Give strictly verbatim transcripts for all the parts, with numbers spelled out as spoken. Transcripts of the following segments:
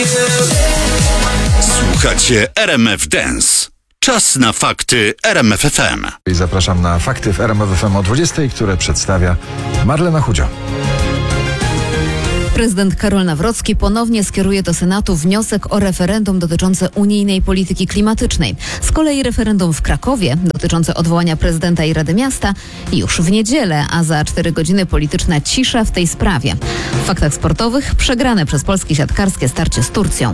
Słuchacie R M F Dance. Czas na fakty R M F F M. I zapraszam na fakty w R M F F M o dwudziestej, które przedstawia Marlena Chudzio. Prezydent Karol Nawrocki ponownie skieruje do Senatu wniosek o referendum dotyczące unijnej polityki klimatycznej. Z kolei referendum w Krakowie dotyczące odwołania prezydenta i Rady Miasta już w niedzielę, a za cztery godziny polityczna cisza w tej sprawie. W faktach sportowych przegrane przez polskie siatkarskie starcie z Turcją.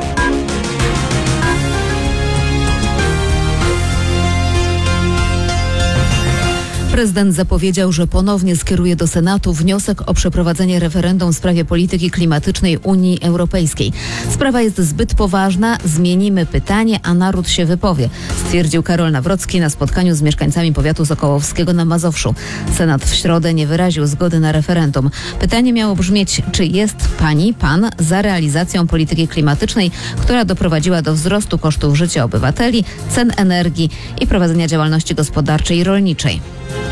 Prezydent zapowiedział, że ponownie skieruje do Senatu wniosek o przeprowadzenie referendum w sprawie polityki klimatycznej Unii Europejskiej. Sprawa jest zbyt poważna, zmienimy pytanie, a naród się wypowie, stwierdził Karol Nawrocki na spotkaniu z mieszkańcami powiatu sokołowskiego na Mazowszu. Senat w środę nie wyraził zgody na referendum. Pytanie miało brzmieć, czy jest pani, pan za realizacją polityki klimatycznej, która doprowadziła do wzrostu kosztów życia obywateli, cen energii i prowadzenia działalności gospodarczej i rolniczej.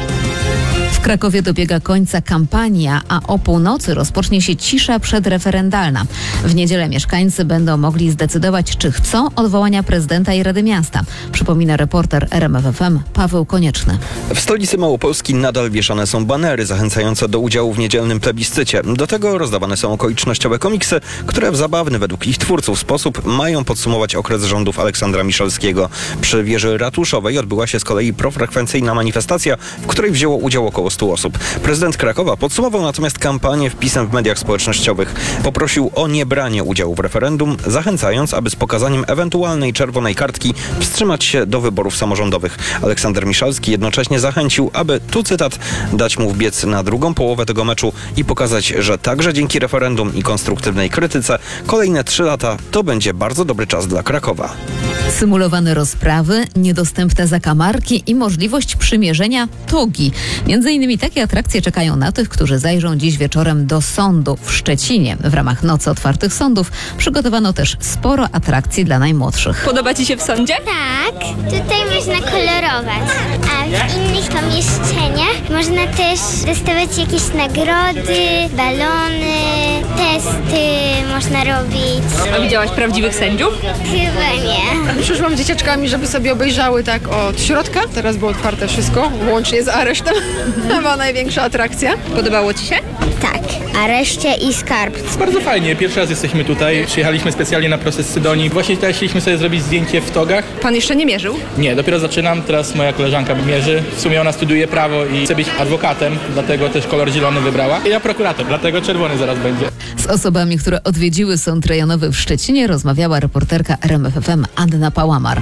W Krakowie dobiega końca kampania, a o północy rozpocznie się cisza przedreferendalna. W niedzielę mieszkańcy będą mogli zdecydować, czy chcą odwołania prezydenta i Rady Miasta. Przypomina reporter R M F F M Paweł Konieczny. W stolicy Małopolski nadal wieszane są banery zachęcające do udziału w niedzielnym plebiscycie. Do tego rozdawane są okolicznościowe komiksy, które w zabawny według ich twórców sposób mają podsumować okres rządów Aleksandra Miszalskiego. Przy wieży ratuszowej odbyła się z kolei profrekwencyjna manifestacja, w której wzięło udział około stu osób. Prezydent Krakowa podsumował natomiast kampanię wpisem w mediach społecznościowych. Poprosił o niebranie udziału w referendum, zachęcając, aby z pokazaniem ewentualnej czerwonej kartki wstrzymać się do wyborów samorządowych. Aleksander Miszalski jednocześnie zachęcił, aby, tu cytat, dać mu wbiec na drugą połowę tego meczu i pokazać, że także dzięki referendum i konstruktywnej krytyce kolejne trzy lata to będzie bardzo dobry czas dla Krakowa. Symulowane rozprawy, niedostępne zakamarki i możliwość przymierzenia togi. Między innymi takie atrakcje czekają na tych, którzy zajrzą dziś wieczorem do sądu w Szczecinie. W ramach Nocy Otwartych Sądów przygotowano też sporo atrakcji dla najmłodszych. Podoba Ci się w sądzie? Tak, tutaj można kolorować, a w innych pomieszczeniach można też dostawać jakieś nagrody, balony, testy można robić. A widziałaś prawdziwych sędziów? Chyba nie. Przyszłam z dzieciaczkami, żeby sobie obejrzały tak od środka. Teraz było otwarte wszystko, łącznie z aresztem. To była największa atrakcja. Podobało Ci się? Tak, areszcie i skarb. Bardzo fajnie, pierwszy raz jesteśmy tutaj. Przyjechaliśmy specjalnie na proces Sydonii. Właśnie tutaj chcieliśmy sobie zrobić zdjęcie w togach. Pan jeszcze nie mierzył? Nie, dopiero zaczynam, teraz moja koleżanka mierzy. W sumie ona studiuje prawo i chce być adwokatem, dlatego też kolor zielony wybrała. I ja prokurator, dlatego czerwony zaraz będzie. Z osobami, które odwiedziły Sąd Rejonowy w Szczecinie, rozmawiała reporterka R M F F M Anna Pałamar.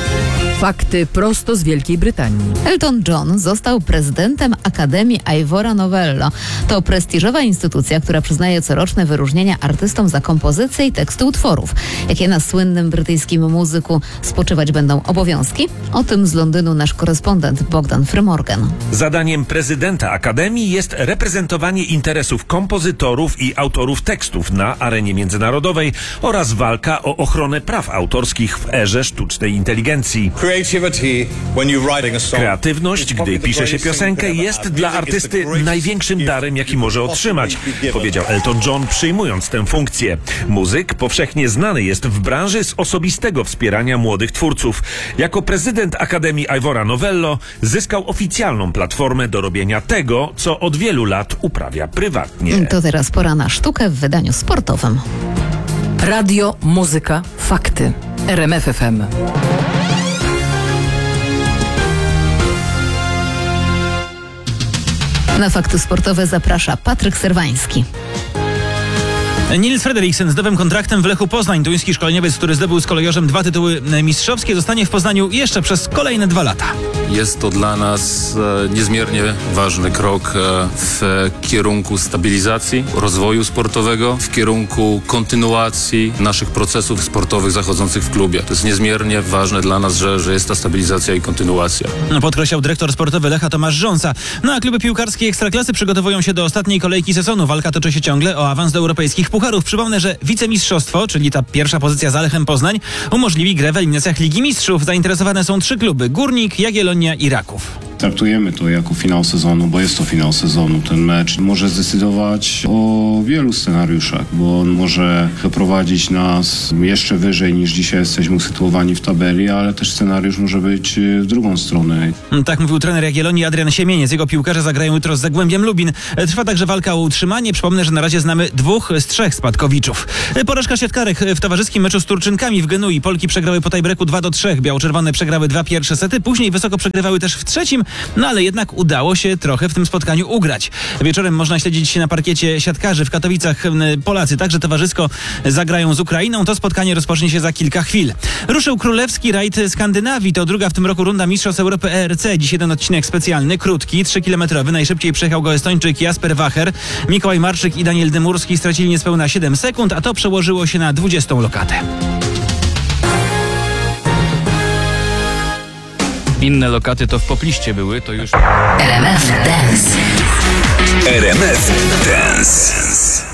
Fakty prosto z Wielkiej Brytanii. Elton John został prezydentem Akademii Ivora Novello. To prestiżowa instytucja, która przyznaje coroczne wyróżnienia artystom za kompozycję i teksty utworów. Jakie na słynnym brytyjskim muzyku spoczywać będą obowiązki? O tym z Londynu nasz korespondent Bogdan Frymorgan. Zadaniem prezydenta Akademii jest reprezentowanie interesów kompozytorów i autorów tekstów na arenie międzynarodowej oraz walka o ochronę praw autorskich w erze sztucznej inteligencji. Kreatywność, gdy pisze się piosenkę, jest dla artysty największym darem, jaki może otrzymać, powiedział Elton John, przyjmując tę funkcję. Muzyk powszechnie znany jest w branży z osobistego wspierania młodych twórców. Jako prezydent Akademii Ivora Novello zyskał oficjalną platformę do robienia tego, co od wielu lat uprawia prywatnie. To teraz pora na sztukę w wydaniu sportowym. Radio, muzyka, fakty. R M F F M. Na fakty sportowe zaprasza Patryk Serwański. Nils Frederiksen z nowym kontraktem w Lechu Poznań. Duński szkoleniowiec, który zdobył z kolejorzem dwa tytuły mistrzowskie, zostanie w Poznaniu jeszcze przez kolejne dwa lata. Jest to dla nas e, niezmiernie ważny krok e, w kierunku stabilizacji, rozwoju sportowego, w kierunku kontynuacji naszych procesów sportowych zachodzących w klubie. To jest niezmiernie ważne dla nas, że, że jest ta stabilizacja i kontynuacja. Podkreślał dyrektor sportowy Lecha Tomasz Rząsa. No a kluby piłkarskie Ekstraklasy przygotowują się do ostatniej kolejki sezonu. Walka toczy się ciągle o awans do europejskich pucharów. Przypomnę, że wicemistrzostwo, czyli ta pierwsza pozycja za Lechem Poznań, umożliwi grę w eliminacjach Ligi Mistrzów. Zainteresowane są trzy kluby: Górnik, Jagiellonia i Raków. Traktujemy to jako finał sezonu, bo jest to finał sezonu. Ten mecz może zdecydować o wielu scenariuszach, bo on może doprowadzić nas jeszcze wyżej niż dzisiaj jesteśmy usytuowani w tabeli, ale też scenariusz może być w drugą stronę. Tak mówił trener Jagiellonii Adrian Siemieniec. Jego piłkarze zagrają jutro z Zagłębiem Lubin. Trwa także walka o utrzymanie. Przypomnę, że na razie znamy dwóch z trzech spadkowiczów. Porażka siatkarek w towarzyskim meczu z Turczynkami w Genui. Polki przegrały po tiebreaku dwa do trzech. Biało-czerwone przegrały dwa pierwsze sety. Później wysoko przegrywały też w trzecim, no ale jednak udało się trochę w tym spotkaniu ugrać. Wieczorem można śledzić na parkiecie siatkarzy w Katowicach. Polacy także towarzysko zagrają z Ukrainą. To spotkanie rozpocznie się za kilka chwil. Ruszył królewski rajd Skandynawii. To druga w tym roku runda Mistrzostw Europy E R C. Dziś jeden odcinek specjalny, krótki, trzykilometrowy. Najszybciej przejechał go Estończyk Jasper Wacher. Mikołaj Marczyk i Daniel Dymurski stracili niespełna siedem sekund, a to przełożyło się na dwudziestą lokatę. Inne lokaty to w popliście były, to już... R M F Dance. R M F Dance.